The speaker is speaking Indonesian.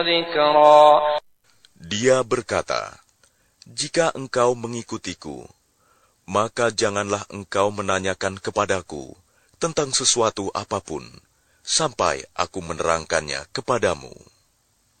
ذكرا. Dia berkata, "Jika engkau mengikutiku, maka janganlah engkau menanyakan kepadaku tentang sesuatu apapun, sampai aku menerangkannya kepadamu."